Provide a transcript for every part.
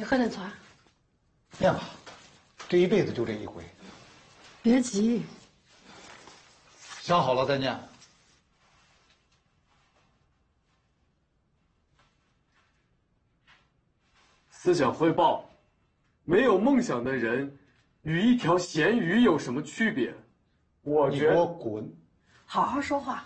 你还能穿？ 念吧，这一辈子就这一回。 别急， 想好了再念。 思想汇报：没有梦想的人，与一条咸鱼有什么区别？ 你给我滚！ 好好说话。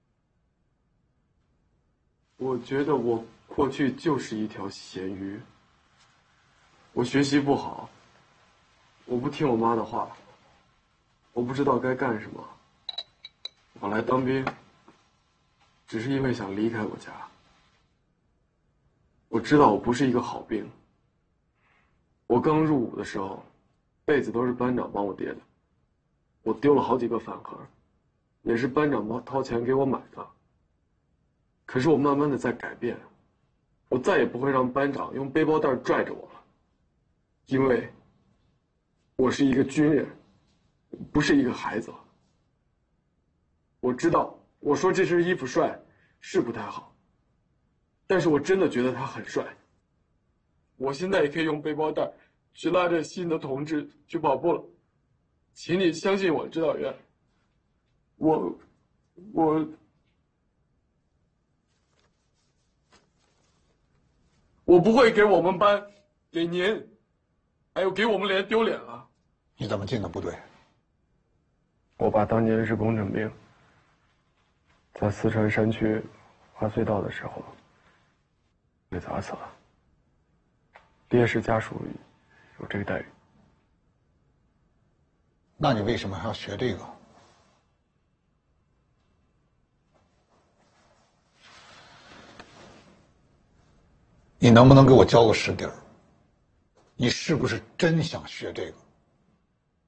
我觉得我过去就是一条咸鱼。我学习不好，我不听我妈的话，我不知道该干什么。我来当兵，只是因为想离开我家。我知道我不是一个好兵。我刚入伍的时候，被子都是班长帮我叠的，我丢了好几个饭盒，也是班长掏钱给我买的。可是我慢慢的在改变，我再也不会让班长用背包带拽着我了，因为我是一个军人，不是一个孩子了。我知道我说这身衣服帅是不太好，但是我真的觉得他很帅。我现在也可以用背包带去拉着新的同志去跑步了，请你相信我，指导员。我不会给我们班、给您，还有给我们连丢脸了。 你怎么进的部队？ 我爸当年是工程兵，在四川山区挖隧道的时候被砸死了。烈士家属有这个待遇。 那你为什么还要学这个？你能不能给我交个实底儿？你是不是真想学这个？